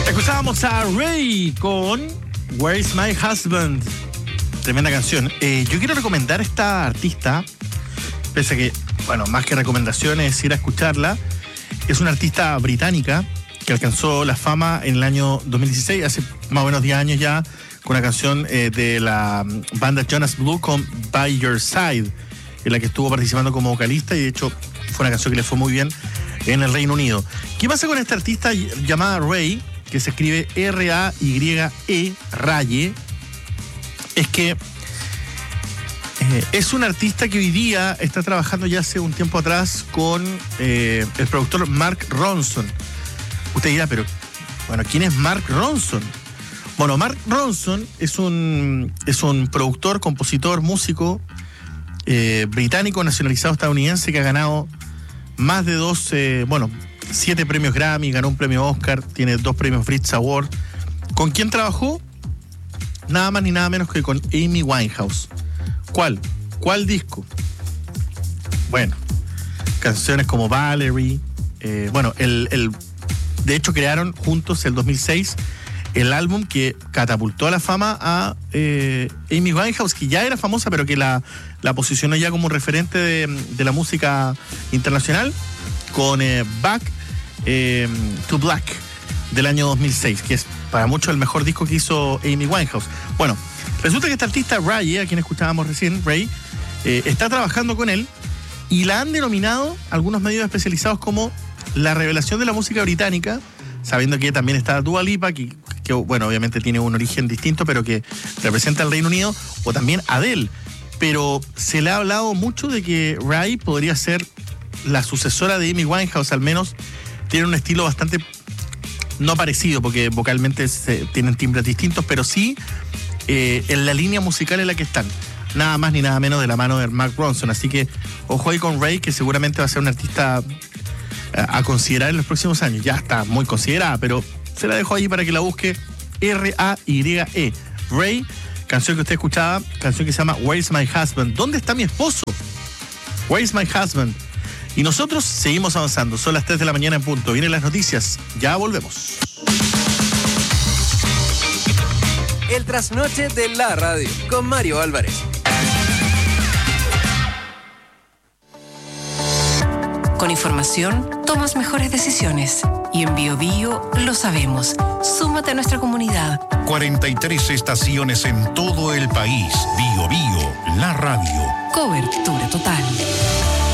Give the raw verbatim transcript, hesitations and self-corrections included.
Escuchábamos a Ray con Where's My Husband. Tremenda canción. Eh, yo quiero recomendar a esta artista, pese a que, bueno, más que recomendaciones es ir a escucharla. Es una artista británica que alcanzó la fama en el año dos mil dieciséis, hace más o menos diez años ya, con una canción eh, de la banda Jonas Blue con By Your Side, en la que estuvo participando como vocalista, y de hecho fue una canción que le fue muy bien en el Reino Unido. ¿Qué pasa con esta artista llamada Ray, que se escribe R A Y E, Raye? Es que eh, es una artista que hoy día está trabajando ya hace un tiempo atrás con eh, el productor Mark Ronson. Usted dirá, pero bueno, ¿quién es Mark Ronson? Bueno, Mark Ronson es un, es un productor, compositor, músico eh, británico nacionalizado estadounidense que ha ganado más de dos, eh, bueno, siete premios Grammy, ganó un premio Oscar, tiene dos premios Brit Award. ¿Con quién trabajó? Nada más ni nada menos que con Amy Winehouse. ¿Cuál? ¿Cuál disco? Bueno, canciones como Valerie. Eh, bueno, el, el, de hecho crearon juntos el dos mil seis el álbum que catapultó a la fama a eh, Amy Winehouse, que ya era famosa, pero que la, la posicionó ya como un referente de, de la música internacional, con eh, Back eh, to Black del año dos mil seis, que es para muchos el mejor disco que hizo Amy Winehouse. Bueno, resulta que esta artista Ray, a quien escuchábamos recién, Ray, eh, está trabajando con él y la han denominado algunos medios especializados como la revelación de la música británica, sabiendo que también está Dua Lipa, que, que bueno, obviamente tiene un origen distinto, pero que representa al Reino Unido, o también Adele. Pero se le ha hablado mucho de que Ray podría ser la sucesora de Amy Winehouse, al menos tiene un estilo bastante no parecido, porque vocalmente se, tienen timbres distintos, pero sí eh, en la línea musical en la que están. Nada más ni nada menos de la mano de Mark Ronson. Así que ojo ahí con Ray, que seguramente va a ser una artista a, a considerar en los próximos años. Ya está muy considerada, pero se la dejo ahí para que la busque. R A Y E, Ray, canción que usted escuchaba, canción que se llama Where's My Husband? ¿Dónde está mi esposo? Where's My Husband? Y nosotros seguimos avanzando. Son las tres de la mañana en punto. Vienen las noticias. Ya volvemos. El trasnoche de la radio con Mario Álvarez. Con información tomas mejores decisiones. Y en Bio Bio lo sabemos. Súmate a nuestra comunidad. cuarenta y tres estaciones en todo el país. Bio Bio, la radio. Cobertura total.